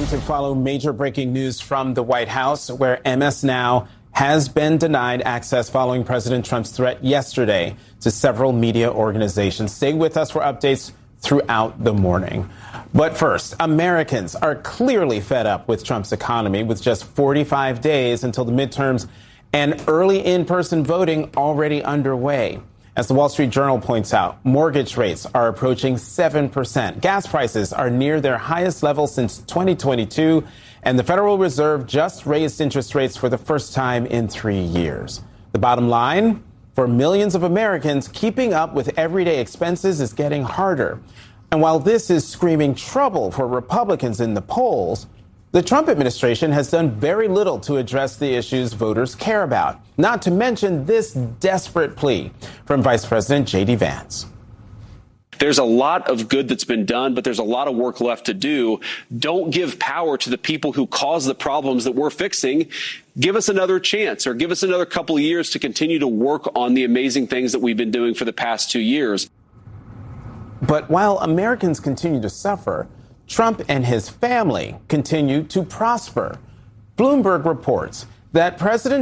time to follow major breaking news from the White House, where MS Now has been denied access following President Trump's threat yesterday to several media organizations. Stay with us for updates throughout the morning. But first, Americans are clearly fed up with Trump's economy, with just 45 days until the midterms and early in-person voting already underway. As the Wall Street Journal points out, mortgage rates are approaching 7%. Gas prices are near their highest level since 2022, and the Federal Reserve just raised interest rates for the first time in 3 years. The bottom line? For millions of Americans, keeping up with everyday expenses is getting harder. And while this is screaming trouble for Republicans in the polls, the Trump administration has done very little to address the issues voters care about, not to mention this desperate plea from Vice President J.D. Vance. There's a lot of good that's been done, but there's a lot of work left to do. Don't give power to the people who cause the problems that we're fixing. Give us another chance, or give us another couple of years to continue to work on the amazing things that we've been doing for the past 2 years. But while Americans continue to suffer, Trump and his family continue to prosper. Bloomberg reports that President